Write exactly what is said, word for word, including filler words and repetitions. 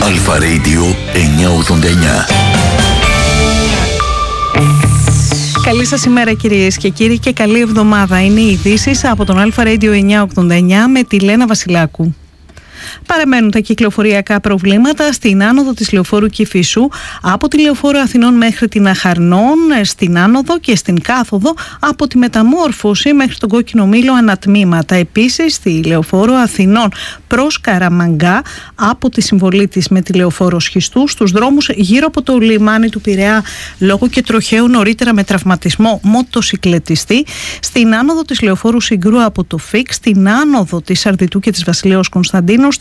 Αλφα Radio εννιακόσια ογδόντα εννιά. Καλή σας ημέρα κυρίες και κύριοι και καλή εβδομάδα. Είναι οι ειδήσεις από τον Αλφα Radio εννιακόσια ογδόντα εννιά με τη Λένα Βασιλάκου. Παραμένουν τα κυκλοφοριακά προβλήματα στην άνοδο της Λεωφόρου Κηφισού από τη Λεωφόρο Αθηνών μέχρι την Αχαρνών, στην άνοδο και στην κάθοδο από τη Μεταμόρφωση μέχρι τον Κόκκινο Μήλο ανατμήματα. Επίσης στη Λεωφόρο Αθηνών προς Καραμαγκά από τη συμβολή της με τη Λεωφόρο Σχιστού, στους δρόμους γύρω από το λιμάνι του Πειραιά λόγω και τροχαίου νωρίτερα με τραυματισμό μοτοσικλετιστή, στην άνοδο της Λεωφόρου Συγκρού από το ΦΙΚ, στην άνοδο της Αρδιτού και της Βασιλέως Κωνσταντίνου,